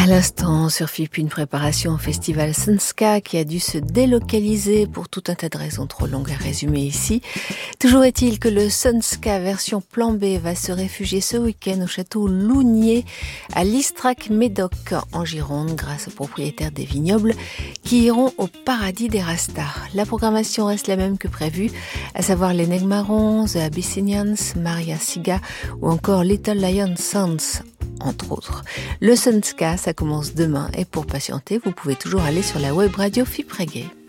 l'instant, sur FIP, une préparation au festival Sunska qui a dû se délocaliser pour tout un tas de raisons trop longues à résumer ici. Toujours est-il que le Sunska version plan B va se réfugier ce week-end au château Lougnier à Listrac-Médoc en Gironde grâce aux propriétaires des vignobles qui iront au paradis des Rastas. La programmation reste la même que prévu, à savoir les Nègres Marrons, The Abyssinians, Maria Siga ou encore Little Lion Sons, entre autres. Le Sunska, ça commence demain et pour patienter, vous pouvez toujours aller sur la web radio FIP Reggae.